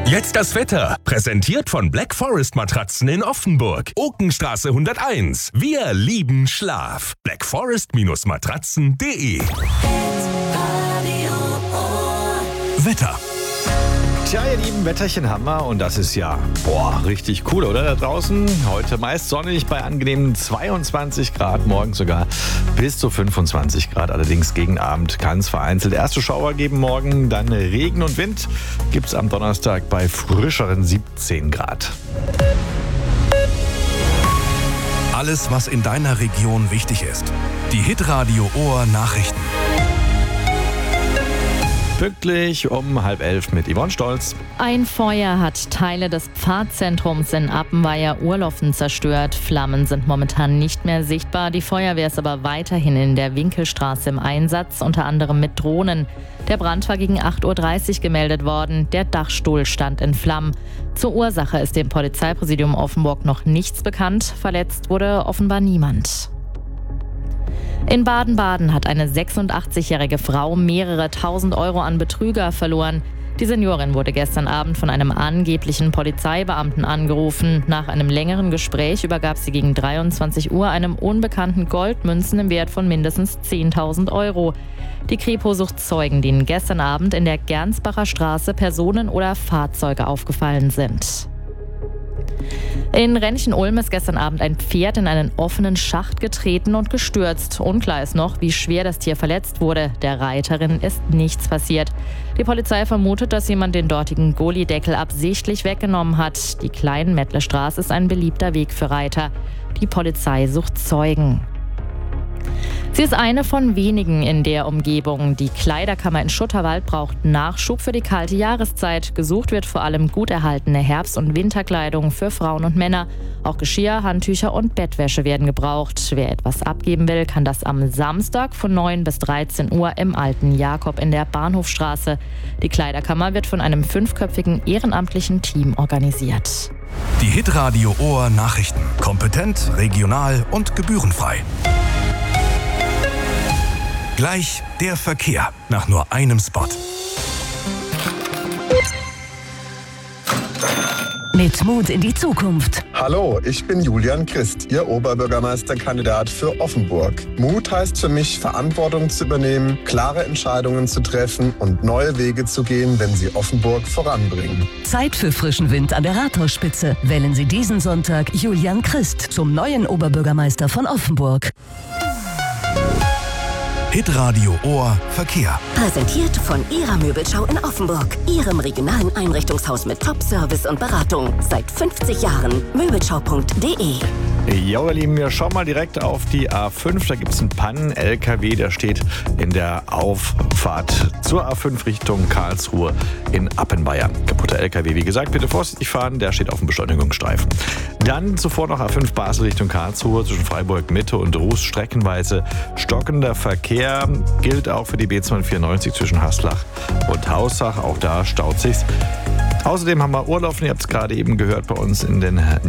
Jetzt das Wetter. Präsentiert von Black Forest Matratzen in Offenburg. Okenstraße 101. Wir lieben Schlaf. blackforest-matratzen.de. Wetter. Tja, ihr Lieben, Wetterchen haben wir und das ist ja, richtig cool, oder? Da draußen heute meist sonnig bei angenehmen 22 Grad, morgen sogar bis zu 25 Grad. Allerdings gegen Abend kann es vereinzelt erste Schauer geben morgen, dann Regen und Wind gibt es am Donnerstag bei frischeren 17 Grad. Alles, was in deiner Region wichtig ist. Die Hitradio Ohr Nachrichten. Pünktlich um 10:30 mit Yvonne Stolz. Ein Feuer hat Teile des Pfadzentrums in Appenweier-Urloffen zerstört. Flammen sind momentan nicht mehr sichtbar. Die Feuerwehr ist aber weiterhin in der Winkelstraße im Einsatz, unter anderem mit Drohnen. Der Brand war gegen 8:30 Uhr gemeldet worden. Der Dachstuhl stand in Flammen. Zur Ursache ist dem Polizeipräsidium Offenburg noch nichts bekannt. Verletzt wurde offenbar niemand. In Baden-Baden hat eine 86-jährige Frau mehrere tausend Euro an Betrüger verloren. Die Seniorin wurde gestern Abend von einem angeblichen Polizeibeamten angerufen. Nach einem längeren Gespräch übergab sie gegen 23 Uhr einem Unbekannten Goldmünzen im Wert von mindestens 10.000 Euro. Die Kripo sucht Zeugen, denen gestern Abend in der Gernsbacher Straße Personen oder Fahrzeuge aufgefallen sind. In Rennchen-Ulm ist gestern Abend ein Pferd in einen offenen Schacht getreten und gestürzt. Unklar ist noch, wie schwer das Tier verletzt wurde. Der Reiterin ist nichts passiert. Die Polizei vermutet, dass jemand den dortigen Gullideckel absichtlich weggenommen hat. Die Klein-Mettle-Straße ist ein beliebter Weg für Reiter. Die Polizei sucht Zeugen. Sie ist eine von wenigen in der Umgebung. Die Kleiderkammer in Schutterwald braucht Nachschub für die kalte Jahreszeit. Gesucht wird vor allem gut erhaltene Herbst- und Winterkleidung für Frauen und Männer. Auch Geschirr, Handtücher und Bettwäsche werden gebraucht. Wer etwas abgeben will, kann das am Samstag von 9 bis 13 Uhr im Alten Jakob in der Bahnhofstraße. Die Kleiderkammer wird von einem 5-köpfigen ehrenamtlichen Team organisiert. Die Hitradio Ohr Nachrichten. Kompetent, regional und gebührenfrei. Gleich der Verkehr nach nur einem Spot. Mit Mut in die Zukunft. Hallo, ich bin Julian Christ, Ihr Oberbürgermeisterkandidat für Offenburg. Mut heißt für mich, Verantwortung zu übernehmen, klare Entscheidungen zu treffen und neue Wege zu gehen, wenn sie Offenburg voranbringen. Zeit für frischen Wind an der Rathausspitze. Wählen Sie diesen Sonntag Julian Christ zum neuen Oberbürgermeister von Offenburg. Hitradio Ohr Verkehr. Präsentiert von Ihrer Möbelschau in Offenburg. Ihrem regionalen Einrichtungshaus mit Top-Service und Beratung. Seit 50 Jahren. Möbelschau.de. Ja, ihr Lieben, wir schauen mal direkt auf die A5. Da gibt es einen Pannen-LKW, der steht in der Auffahrt zur A5 Richtung Karlsruhe in Appenweier. Kaputter LKW, wie gesagt, bitte vorsichtig fahren, der steht auf dem Beschleunigungsstreifen. Dann zuvor noch A5 Basel Richtung Karlsruhe zwischen Freiburg Mitte und Ruß streckenweise stockender Verkehr. Gilt auch für die B294 zwischen Haslach und Haussach. Auch da staut sich's. Außerdem haben wir Urlaufen, ihr habt es gerade eben gehört bei uns in den